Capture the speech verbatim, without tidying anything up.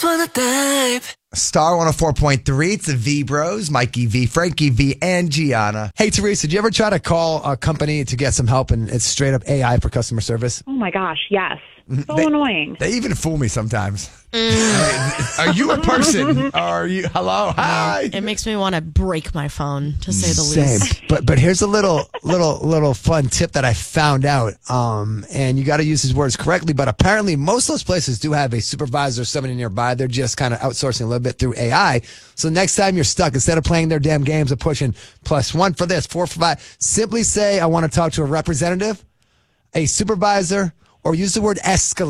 just wanna dive. Star one oh four point three. It's the V Bros, Mikey V, Frankie V, and Gianna. Hey, Teresa, did you ever try to call a company to get some help and it's straight up A I for customer service? Oh my gosh, yes. So they, annoying. They even fool me sometimes. Mm. Are you a person? Are you? Hello, hi. It makes me want to break my phone, to say the Same. least. But but here's a little little little fun tip that I found out. Um, and you got to use his words correctly. But apparently, most of those places do have a supervisor, somebody nearby. They're just kind of outsourcing a little bit through A I. So next time you're stuck, instead of playing their damn games of pushing plus one for this, four for five, simply say, "I want to talk to a representative, a supervisor," or use the word escalate.